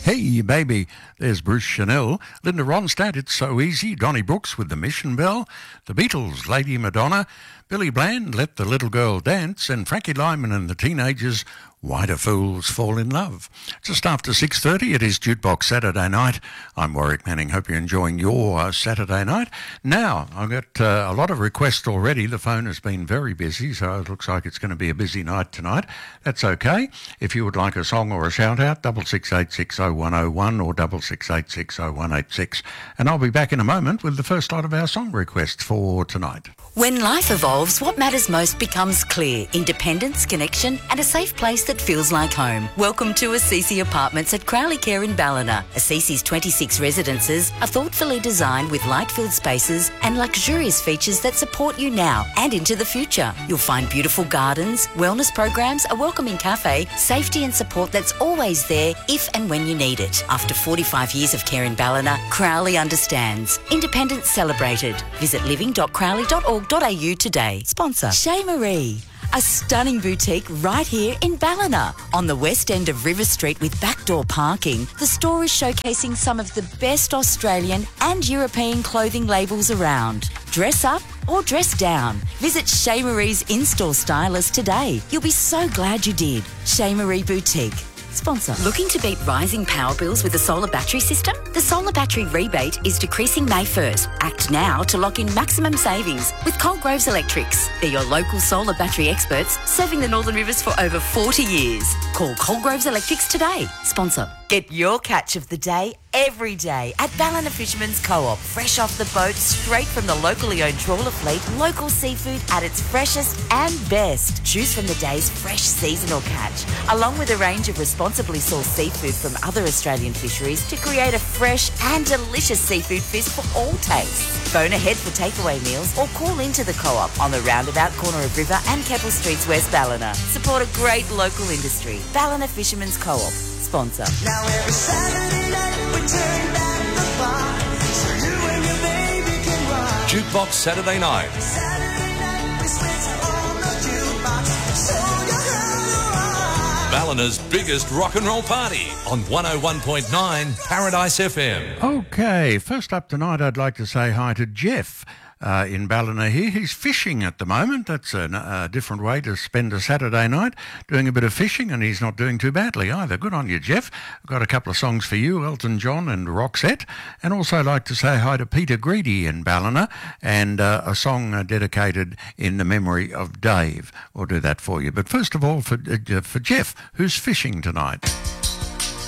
Hey, baby, there's Bruce Chanel, Linda Ronstadt, It's So Easy, Donny Brooks with the Mission Bell, the Beatles, Lady Madonna, Billy Bland, Let the Little Girl Dance, and Frankie Lyman and the Teenagers, Why Do Fools Fall in Love? Just after 6:30, it is Jukebox Saturday night. I'm Warwick Manning. Hope you're enjoying your Saturday night. Now, I've got a lot of requests already. The phone has been very busy, so it looks like it's going to be a busy night tonight. That's okay. If you would like a song or a shout-out, 66860101 or 66860186. And I'll be back in a moment with the first lot of our song requests for tonight. When life evolves, what matters most becomes clear. Independence, connection, and a safe place that feels like home. Welcome to Assisi Apartments at Crowley Care in Ballina. Assisi's 26 residences are thoughtfully designed with light-filled spaces and luxurious features that support you now and into the future. You'll find beautiful gardens, wellness programs, a welcoming cafe, safety and support that's always there if and when you need it. After 45 years of care in Ballina, Crowley understands. Independence celebrated. Visit living.crowley.org.au today. Sponsor Chez Marie, a stunning boutique right here in Ballina. On the west end of River Street with backdoor parking, the store is showcasing some of the best Australian and European clothing labels around. Dress up or dress down. Visit Chez Marie's in-store stylist today. You'll be so glad you did. Chez Marie Boutique. Sponsor. Looking to beat rising power bills with a solar battery system? The solar battery rebate is decreasing May 1st. Act now to lock in maximum savings with Coldgroves Electrics. They're your local solar battery experts serving the Northern Rivers for over 40 years. Call Coldgroves Electrics today. Sponsor. Get your catch of the day every day at Ballina Fisherman's Co-op. Fresh off the boat, straight from the locally owned trawler fleet, local seafood at its freshest and best. Choose from the day's fresh seasonal catch, along with a range of responsibly sourced seafood from other Australian fisheries to create a fresh and delicious seafood feast for all tastes. Phone ahead for takeaway meals or call into the Co-op on the roundabout corner of River and Keppel Streets, West Ballina. Support a great local industry. Ballina Fisherman's Co-op. Sponsor. Now every Saturday night we turn back the bar so you and your baby can rock. Jukebox Saturday night. Saturday night we switch on the jukebox, show you how to rock. Ballina's biggest rock and roll party on 101.9 Paradise FM. Okay, first up tonight, I'd like to say hi to Jeff. In Ballina here. He's fishing at the moment. That's a different way to spend a Saturday night, doing a bit of fishing, and he's not doing too badly either. Good on you, Jeff. I've got a couple of songs for you, Elton John and Roxette, and also like to say hi to Peter Greedy in Ballina, and a song dedicated in the memory of Dave. We'll do that for you. But first of all, for Jeff, who's fishing tonight.